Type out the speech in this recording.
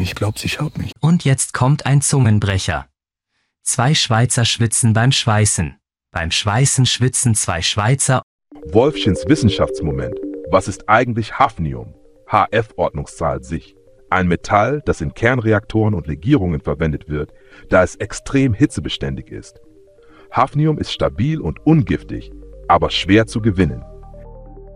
Ich glaube, sie schaut nicht. Und jetzt kommt ein Zungenbrecher. 2 Schweizer schwitzen beim Schweißen. Beim Schweißen schwitzen 2 Schweizer. Wolfchens Wissenschaftsmoment. Was ist eigentlich Hafnium? HF-Ordnungszahl sich. Ein Metall, das in Kernreaktoren und Legierungen verwendet wird, da es extrem hitzebeständig ist. Hafnium ist stabil und ungiftig, aber schwer zu gewinnen.